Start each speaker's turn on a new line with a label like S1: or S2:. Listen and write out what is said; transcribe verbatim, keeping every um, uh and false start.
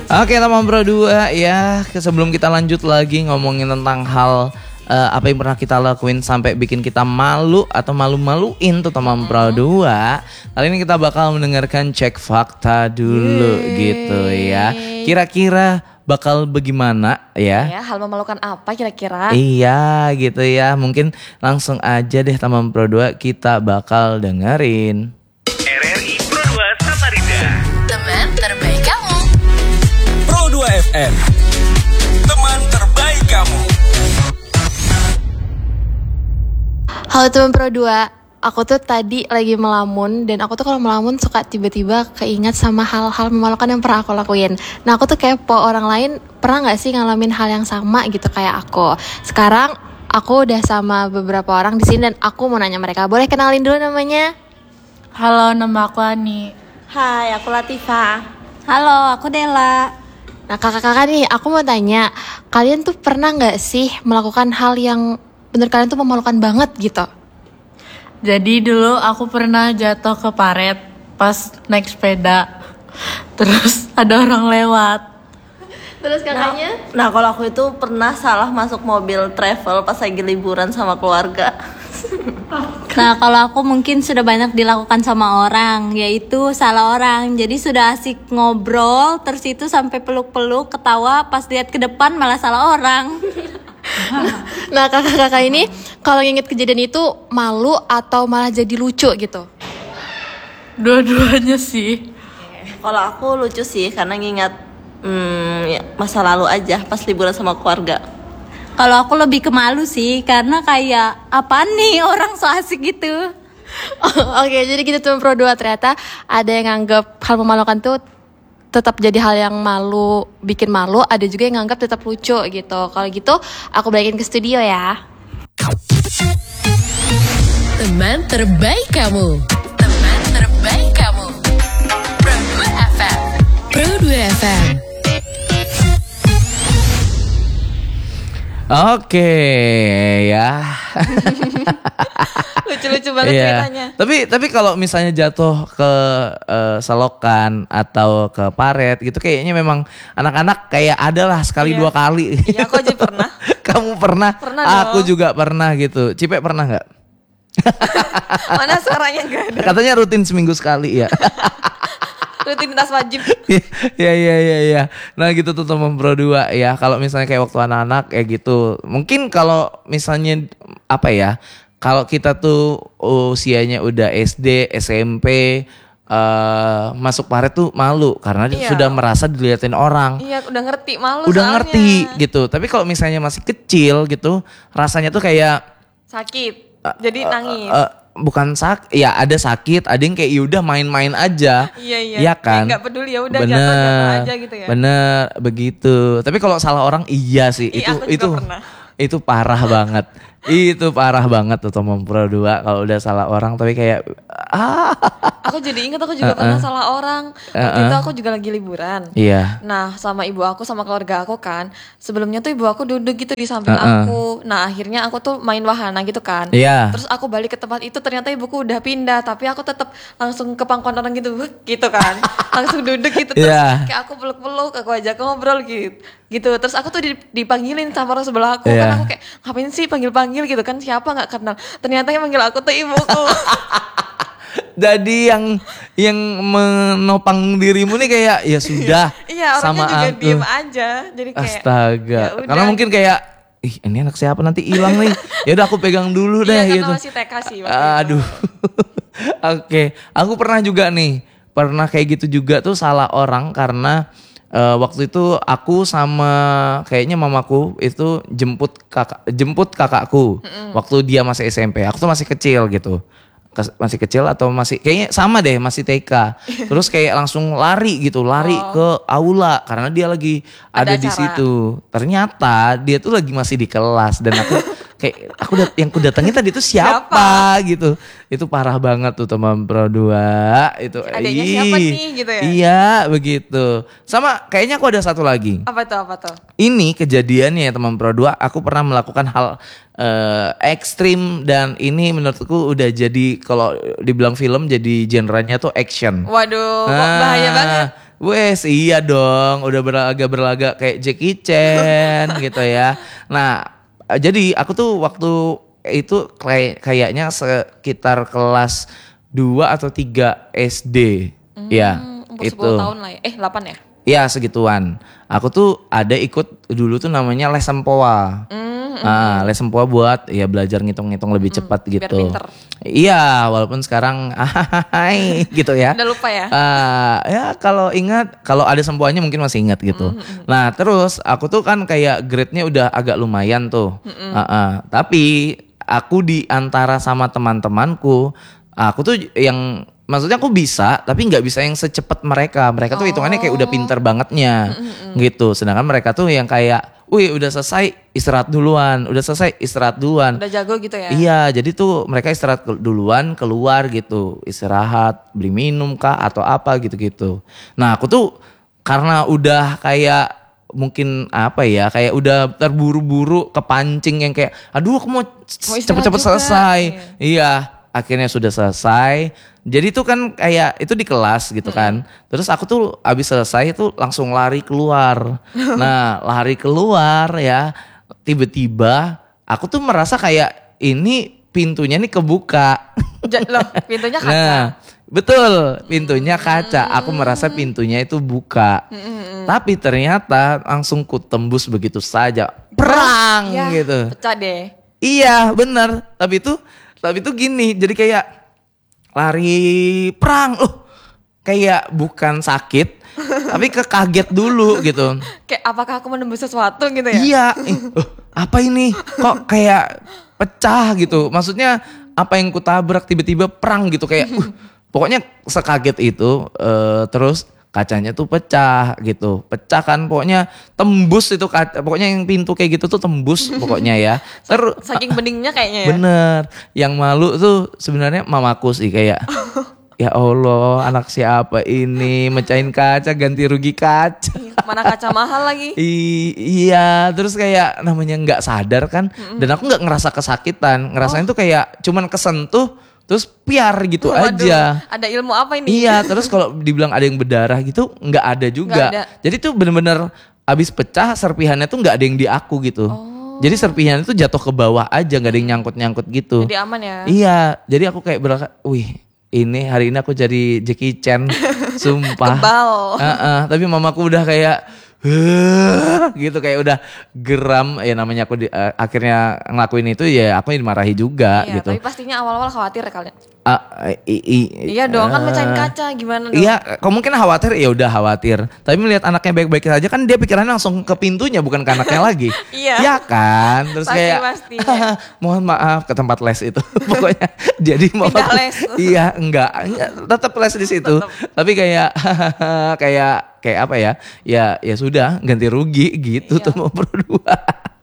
S1: Oke teman Pro dua ya, sebelum kita lanjut lagi ngomongin tentang hal uh, apa yang pernah kita lakuin sampai bikin kita malu atau malu-maluin tuh teman Pro dua. Kali ini kita bakal mendengarkan cek fakta dulu. Yeay. Gitu ya. Kira-kira bakal bagaimana ya?
S2: Ya, hal memalukan apa kira-kira?
S1: Iya gitu ya. Mungkin langsung aja deh teman Pro dua, kita bakal dengerin.
S3: R R I Pro dua Samarinda,
S4: teman terbaik kamu.
S3: Pro dua F M, teman terbaik kamu.
S2: Halo teman Pro dua, aku tuh tadi lagi melamun. Dan aku tuh kalau melamun suka tiba-tiba keingat sama hal-hal memalukan yang pernah aku lakuin. Nah aku tuh kepo, orang lain pernah gak sih ngalamin hal yang sama gitu kayak aku. Sekarang aku udah sama beberapa orang di sini dan aku mau nanya mereka. Boleh kenalin dulu namanya?
S5: Halo, nama aku Ani.
S6: Hai, aku Latifah.
S5: Halo, aku Dela.
S2: Nah kakak-kakak nih, aku mau tanya, kalian tuh pernah gak sih melakukan hal yang bener kalian tuh memalukan banget gitu?
S5: Jadi dulu aku pernah jatuh ke paret pas naik sepeda. Terus ada orang lewat.
S2: Terus kakaknya?
S6: Nah, nah kalau aku itu pernah salah masuk mobil travel pas lagi liburan sama keluarga.
S7: Nah kalau aku mungkin sudah banyak dilakukan sama orang, yaitu salah orang. Jadi sudah asik ngobrol, terus itu sampai peluk-peluk, ketawa, pas lihat ke depan malah salah orang.
S2: Nah kakak-kakak ini kalau inget kejadian itu malu atau malah jadi lucu gitu?
S5: Dua-duanya sih.
S6: Kalau aku lucu sih karena ngingat hmm, ya, masa lalu aja pas liburan sama keluarga.
S7: Kalau aku lebih ke malu sih, karena kayak apaan nih orang so asik gitu.
S2: Oh, Oke, okay, jadi gitu teman Pro dua, ternyata ada yang nganggap hal memalukan tuh tetap jadi hal yang malu, bikin malu, ada juga yang nganggap tetap lucu gitu. Kalau gitu, aku balikin ke studio ya.
S4: Teman terbaik kamu. Teman terbaik kamu. Pro dua F M. Pro dua F M.
S1: Oke ya.
S2: Lucu-lucu banget
S1: yeah.
S2: ceritanya.
S1: Tapi tapi kalau misalnya jatuh ke uh, selokan atau ke paret gitu, kayaknya memang anak-anak kayak adalah sekali yeah. dua kali.
S2: Iya, aku aja pernah.
S1: Kamu pernah?
S2: Pernah
S1: Aku
S2: dong.
S1: juga pernah gitu. Cipe pernah nggak?
S2: Mana suaranya nggak ada?
S1: Katanya rutin seminggu sekali ya.
S2: Rutinitas wajib.
S1: Ya ya ya ya. Nah gitu tuh teman Pro dua ya. Kalau misalnya kayak waktu anak-anak kayak gitu. Mungkin kalau misalnya apa ya? Kalau kita tuh usianya udah S D, S M P, uh, masuk paret tuh malu karena
S2: iya.
S1: sudah merasa dilihatin orang.
S2: Iya, udah ngerti malu.
S1: Udah
S2: soalnya.
S1: ngerti gitu. Tapi kalau misalnya masih kecil gitu, rasanya tuh kayak
S2: sakit. Jadi
S1: uh,
S2: nangis.
S1: Uh, uh, bukan sak, ya ada sakit, ada yang kayak yaudah main-main aja.
S2: Iya iya.
S1: Ya kan?
S2: Nggak peduli ya udah
S1: bener,
S2: jatuh-jatuh aja gitu ya.
S1: Bener, begitu. Tapi kalau salah orang iya sih.
S2: Iya,
S1: itu
S2: aku juga
S1: itu
S2: pernah.
S1: itu parah banget. Itu parah banget tuh teman Pro dua kalau udah salah orang tapi kayak ah.
S2: Aku jadi ingat aku juga
S1: uh-uh.
S2: pernah salah orang. Waktu
S1: uh-uh.
S2: itu aku juga lagi liburan.
S1: Iya.
S2: Nah sama ibu aku sama keluarga aku kan. Sebelumnya tuh ibu aku duduk gitu di samping
S1: uh-uh.
S2: aku. Nah akhirnya aku tuh main wahana gitu kan.
S1: Iya.
S2: Terus aku balik ke tempat itu ternyata ibuku udah pindah. Tapi aku tetap langsung ke pangkuan orang gitu. Gitu kan. Langsung duduk gitu. Terus
S1: yeah.
S2: kayak aku peluk-peluk, aku ajak ngobrol gitu. Gitu. Terus aku tuh dipanggilin sama orang sebelah aku.
S1: Yeah.
S2: Kan aku kayak ngapain sih panggil-panggil gitu kan. Siapa gak kenal. Ternyata yang manggil aku tuh ibuku.
S1: Jadi yang yang menopang dirimu nih kayak ya sudah
S2: iya,
S1: sama
S2: orangnya juga
S1: aku.
S2: diem aja. Jadi kayak
S1: astaga.
S2: Yaudah.
S1: Karena mungkin kayak ih ini anak siapa nanti hilang nih. Ya udah aku pegang dulu deh
S2: iya,
S1: gitu.
S2: Iya masih T K sih.
S1: Aduh. Oke, okay. Aku pernah juga nih. Pernah kayak gitu juga tuh salah orang karena uh, waktu itu aku sama kayaknya mamaku itu jemput kakak jemput kakakku. Mm-hmm. Waktu dia masih S M P. Aku tuh masih kecil gitu. Masih kecil atau masih kayaknya sama deh masih T K. Terus kayak langsung lari gitu, lari oh. ke aula karena dia lagi ada, ada di situ. Ternyata dia tuh lagi masih di kelas dan aku kayak aku dat- yang ku datangin tadi itu siapa, siapa gitu. Itu parah banget tuh teman Pro dua. Itu
S2: adanya siapa nih gitu ya.
S1: Iya, begitu. Sama kayaknya aku ada satu lagi.
S2: Apa tuh apa tuh?
S1: Ini kejadiannya ya teman Pro dua, aku pernah melakukan hal uh, ekstrim dan ini menurutku udah jadi kalau dibilang film jadi genrenya tuh action.
S2: Waduh,
S1: nah,
S2: bahaya banget.
S1: Wes iya dong, udah berlaga-berlaga kayak Jackie Chan gitu ya. Nah, jadi aku tuh waktu itu kayak kayaknya sekitar kelas dua atau tiga S D.
S8: Hmm,
S1: Ya,
S8: umur
S1: itu.
S8: sepuluh tahun lah ya. Eh, delapan ya?
S1: Ya segituan. Aku tuh ada ikut dulu tuh namanya les sempoa.
S8: Hmm,
S1: Ah, les sempoa buat ya belajar ngitung-ngitung lebih cepat
S8: biar
S1: gitu.
S8: pinter.
S1: Iya, walaupun sekarang hai gitu ya.
S8: Udah lupa ya?
S1: Ah, ya kalau ingat, kalau ada sempoanya mungkin masih ingat gitu. Nah, terus aku tuh kan kayak grade-nya udah agak lumayan tuh. Ah, ah. Tapi aku di antara sama teman-temanku, aku tuh yang maksudnya aku bisa, tapi nggak bisa yang secepat mereka. Mereka tuh hitungannya kayak udah pinter bangetnya, gitu. Sedangkan mereka tuh yang kayak, wih udah selesai istirahat duluan, udah selesai istirahat duluan.
S8: Udah jago gitu ya?
S1: Iya, jadi tuh mereka istirahat ke- duluan, keluar gitu, istirahat, beli minum kah atau apa gitu-gitu. Nah aku tuh karena udah kayak mungkin apa ya, kayak udah terburu-buru kepancing yang kayak, aduh aku mau
S8: Mau istirahat
S1: cepet-cepet
S8: juga.
S1: selesai. Iya, akhirnya sudah selesai. Jadi tuh kan kayak itu di kelas gitu kan. Terus aku tuh abis selesai tuh langsung lari keluar. Nah lari keluar ya, tiba-tiba aku tuh merasa kayak ini pintunya nih kebuka.
S8: Ja- loh, pintunya kaca.
S1: Nah betul, pintunya kaca. Aku merasa pintunya itu buka. Tapi ternyata langsung ku tembus begitu saja. Perang
S8: Ya,
S1: gitu.
S8: pecah deh.
S1: Iya benar, tapi itu tapi itu gini, jadi kayak lari perang, loh kayak bukan sakit, tapi kekaget dulu gitu.
S8: Kayak apakah aku menembus sesuatu gitu ya?
S1: Iya, ih, loh, apa ini? Kok kayak pecah gitu? Maksudnya apa yang kutabrak tiba-tiba perang gitu kayak, uh, pokoknya sekaget itu. eh, terus kacanya tuh pecah gitu, pecah kan pokoknya tembus itu kaca, pokoknya yang pintu kayak gitu tuh tembus pokoknya ya. Terus
S8: Saking beningnya kayaknya ya.
S1: bener, yang malu tuh sebenarnya mamaku sih kayak, ya Allah anak siapa ini mecahin kaca ganti rugi kaca.
S8: Ih, Mana kaca mahal lagi.
S1: I- iya, terus kayak namanya nggak sadar kan, dan aku nggak ngerasa kesakitan, ngerasain tuh kayak cuman kesentuh, terus piar gitu
S8: Waduh,
S1: aja.
S8: ada ilmu apa ini?
S1: Iya, terus kalau dibilang ada yang berdarah gitu nggak ada juga.
S8: Nggak ada.
S1: Jadi tuh bener-bener abis pecah serpihannya tuh nggak ada yang di aku gitu. Jadi serpihannya tuh jatuh ke bawah aja, nggak ada yang nyangkut-nyangkut gitu.
S8: Jadi aman ya.
S1: Iya, jadi aku kayak berangkat, wih ini hari ini aku jadi Jackie Chan, sumpah.
S8: Kebal.
S1: Heeh, tapi mamaku udah kayak "Heh," gitu kayak udah geram ya, namanya aku di- eh, akhirnya ngelakuin itu ya aku dimarahi juga
S8: Iya,
S1: gitu.
S8: tapi pastinya awal-awal khawatir ya kalian.
S1: Ah, i- i-
S8: Iya dong, kan
S1: eh,
S8: mecahin kaca gimana dong?
S1: Iya, kemungkinan khawatir ya udah khawatir. Tapi melihat anaknya baik-baik saja kan dia pikirannya langsung ke pintunya bukan ke anaknya lagi.
S8: Iya.
S1: Ya kan? Terus
S8: Pasti,
S1: kayak
S8: pastinya.
S1: mohon maaf ke tempat les itu. Pokoknya jadi mau
S8: Pindah les.
S1: Iya, enggak, enggak, tetap les di situ. Tapi kayak kayak kayak apa ya? Ya ya sudah ganti rugi gitu
S8: Iya.
S1: tuh mau berdua.